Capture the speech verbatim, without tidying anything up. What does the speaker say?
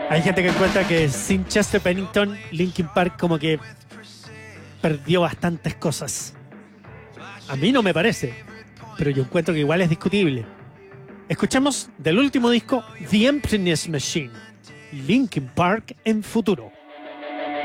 Hay gente que encuentra que sin Chester Bennington, Linkin Park como que perdió bastantes cosas. A mí no me parece, pero yo encuentro que igual es discutible. Escuchemos del último disco, The Emptiness Machine, Linkin Park en futuro.